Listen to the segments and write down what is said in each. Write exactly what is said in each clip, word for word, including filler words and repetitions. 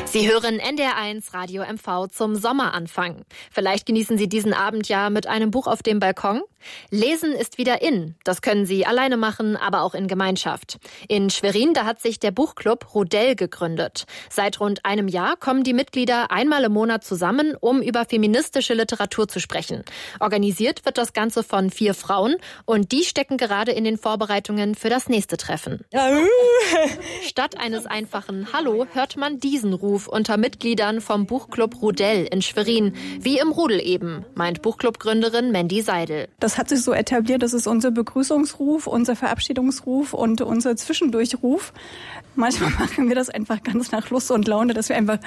Sie hören N D R eins Radio M V zum Sommeranfang. Vielleicht genießen Sie diesen Abend ja mit einem Buch auf dem Balkon. Lesen ist wieder in. Das können Sie alleine machen, aber auch in Gemeinschaft. In Schwerin, da hat sich der Buchclub Rudell gegründet. Seit rund einem Jahr kommen die Mitglieder einmal im Monat zusammen, um über feministische Literatur zu sprechen. Organisiert wird das Ganze von vier Frauen und die stecken gerade in den Vorbereitungen für das nächste Treffen. Statt eines einfachen Hallo hört man diesen Ruf unter Mitgliedern vom Buchclub Rudell in Schwerin. Wie im Rudel eben, meint Buchclub-Gründerin Mandy Seidel. Das hat sich so etabliert, das ist unser Begrüßungsruf, unser Verabschiedungsruf und unser Zwischendurchruf. Manchmal machen wir das einfach ganz nach Lust und Laune, dass wir einfach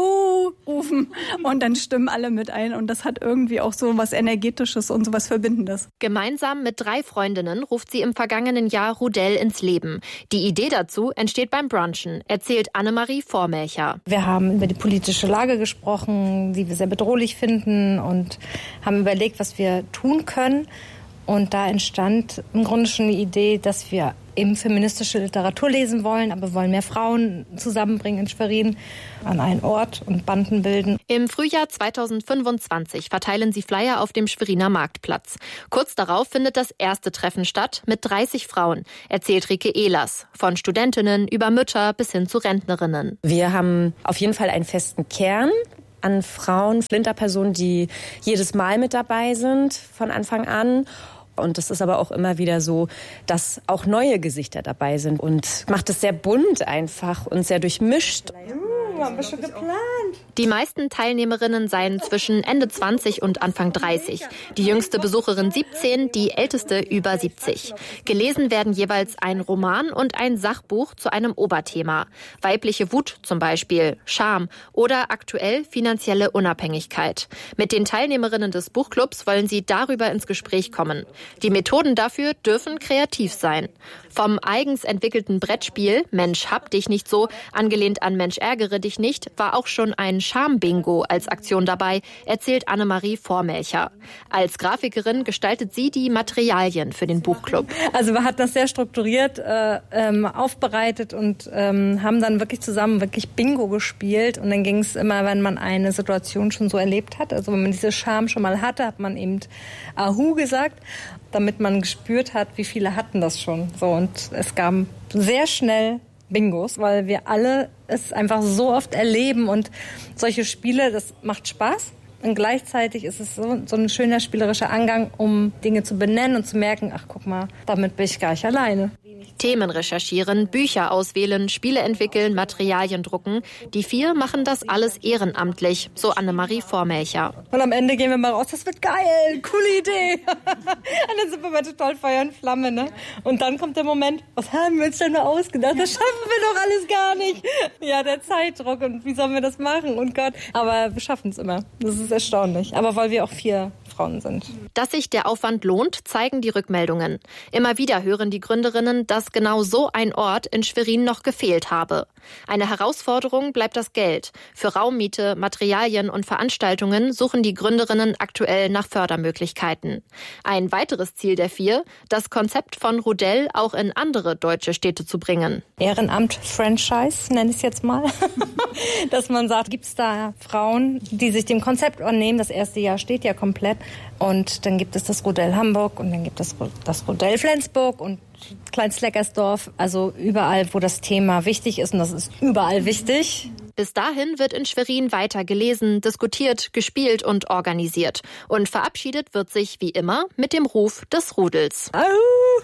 Au rufen und dann stimmen alle mit ein. Und das hat irgendwie auch so was Energetisches und so was Verbindendes. Gemeinsam mit drei Freundinnen ruft sie im vergangenen Jahr Rudell ins Leben. Die Idee dazu entsteht beim Brunchen, erzählt Annemarie Vormelcher. Wir haben über die politische Lage gesprochen, die wir sehr bedrohlich finden und haben überlegt, was wir tun können. Und da entstand im Grunde schon die Idee, dass wir eben feministische Literatur lesen wollen, aber wir wollen mehr Frauen zusammenbringen in Schwerin an einen Ort und Banden bilden. Im Frühjahr zweitausendfünfundzwanzig verteilen sie Flyer auf dem Schweriner Marktplatz. Kurz darauf findet das erste Treffen statt mit dreißig Frauen, erzählt Rike Ehlers, von Studentinnen über Mütter bis hin zu Rentnerinnen. Wir haben auf jeden Fall einen festen Kern an Frauen, Flinterpersonen, die jedes Mal mit dabei sind von Anfang an. Und es ist aber auch immer wieder so, dass auch neue Gesichter dabei sind und macht es sehr bunt einfach und sehr durchmischt. Uh, haben wir schon geplant. Die meisten Teilnehmerinnen seien zwischen Ende zwanzig und Anfang dreißig. Die jüngste Besucherin siebzehn, die älteste über siebzig. Gelesen werden jeweils ein Roman und ein Sachbuch zu einem Oberthema. Weibliche Wut zum Beispiel, Scham oder aktuell finanzielle Unabhängigkeit. Mit den Teilnehmerinnen des Buchclubs wollen sie darüber ins Gespräch kommen. Die Methoden dafür dürfen kreativ sein. Vom eigens entwickelten Brettspiel Mensch hab dich nicht so, angelehnt an Mensch ärgere dich nicht, war auch schon ein Scham-Bingo als Aktion dabei, erzählt Annemarie Vormelcher. Als Grafikerin gestaltet sie die Materialien für den Buchclub. Also wir hatten das sehr strukturiert äh, ähm, aufbereitet und ähm, haben dann wirklich zusammen wirklich Bingo gespielt. Und dann ging es immer, wenn man eine Situation schon so erlebt hat, also wenn man diese Scham schon mal hatte, hat man eben Ahu gesagt, damit man gespürt hat, wie viele hatten das schon. So, und es gab sehr schnell Bingos, weil wir alle es einfach so oft erleben und solche Spiele, das macht Spaß. Und gleichzeitig ist es so, so ein schöner spielerischer Angang, um Dinge zu benennen und zu merken, ach guck mal, damit bin ich gar nicht alleine. Themen recherchieren, Bücher auswählen, Spiele entwickeln, Materialien drucken. Die vier machen das alles ehrenamtlich, so Annemarie Vormelcher. Und am Ende gehen wir mal raus, das wird geil, coole Idee. Und dann sind wir mal total Feuer und Flamme, ne? Und dann kommt der Moment, was haben wir uns denn nur ausgedacht? Das schaffen wir doch alles gar nicht. Ja, der Zeitdruck und wie sollen wir das machen? Und Gott, aber wir schaffen es immer. Das ist erstaunlich. Aber weil wir auch vier Frauen sind. Dass sich der Aufwand lohnt, zeigen die Rückmeldungen. Immer wieder hören die Gründerinnen, dass genau so ein Ort in Schwerin noch gefehlt habe. Eine Herausforderung bleibt das Geld. Für Raummiete, Materialien und Veranstaltungen suchen die Gründerinnen aktuell nach Fördermöglichkeiten. Ein weiteres Ziel der vier, das Konzept von Rudell auch in andere deutsche Städte zu bringen. Ehrenamt-Franchise, nenne ich es jetzt mal. Dass man sagt, gibt es da Frauen, die sich dem Konzept annehmen. Das erste Jahr steht ja komplett. Und dann gibt es das Rudell Hamburg und dann gibt es das Rudell Flensburg und Kleinstleckersdorf. Also überall, wo das Thema wichtig ist. Und das ist überall wichtig. Bis dahin wird in Schwerin weiter gelesen, diskutiert, gespielt und organisiert. Und verabschiedet wird sich wie immer mit dem Ruf des Rudels. Au!